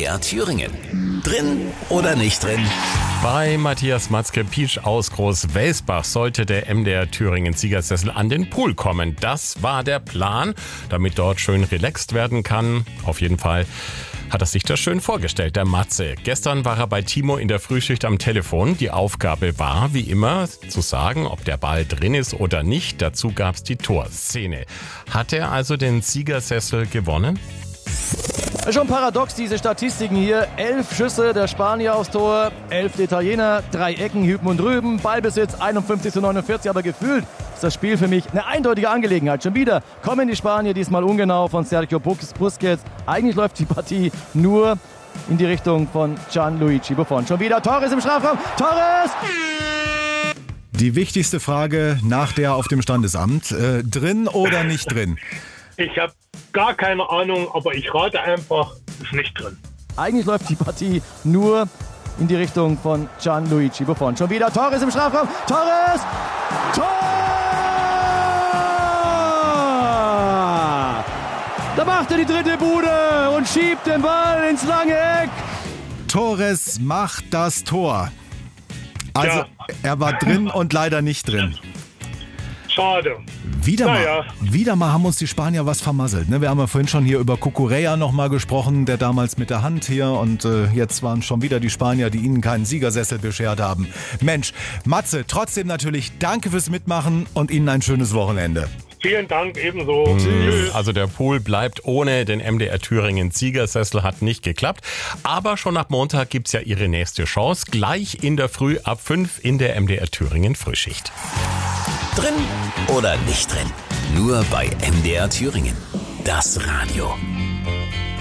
MDR Thüringen. Drin oder nicht drin? Bei Matthias Matzke-Pietsch aus Groß-Welsbach sollte der MDR Thüringen Siegersessel an den Pool kommen. Das war der Plan, damit dort schön relaxt werden kann. Auf jeden Fall hat er sich das schön vorgestellt, der Matze. Gestern war er bei Timo in der Frühschicht am Telefon. Die Aufgabe war, wie immer, zu sagen, ob der Ball drin ist oder nicht. Dazu gab es die Torszene. Hat er also den Siegersessel gewonnen? Schon paradox, diese Statistiken hier. 11 Schüsse der Spanier aufs Tor, 11 der Italiener, 3 Ecken, hüben und drüben, Ballbesitz 51:49, aber gefühlt ist das Spiel für mich eine eindeutige Angelegenheit. Schon wieder kommen die Spanier, diesmal ungenau von Sergio Busquets. Eigentlich läuft die Partie nur in die Richtung von Gianluigi Buffon. Schon wieder Torres im Strafraum, Torres! Die wichtigste Frage nach der auf dem Standesamt, drin oder nicht drin? Ich habe gar keine Ahnung, aber ich rate einfach, ist nicht drin. Eigentlich läuft die Partie nur in die Richtung von Gianluigi Buffon. Schon wieder Torres im Strafraum. Torres! Tor! Da macht er die dritte Bude und schiebt den Ball ins lange Eck. Torres macht das Tor. Also, Ja. Er war drin und leider nicht drin. Schade. Wieder mal haben uns die Spanier was vermasselt. Ne? Wir haben ja vorhin schon hier über Cucurella nochmal gesprochen, der damals mit der Hand hier. Und jetzt waren schon wieder die Spanier, die ihnen keinen Siegersessel beschert haben. Mensch, Matze, trotzdem natürlich danke fürs Mitmachen und Ihnen ein schönes Wochenende. Vielen Dank, ebenso. Tschüss. Also der Pool bleibt ohne den MDR Thüringen Siegersessel, hat nicht geklappt. Aber schon ab Montag gibt's ja Ihre nächste Chance. Gleich in der Früh ab 5 in der MDR Thüringen Frühschicht. Drin oder nicht drin? Nur bei MDR Thüringen. Das Radio.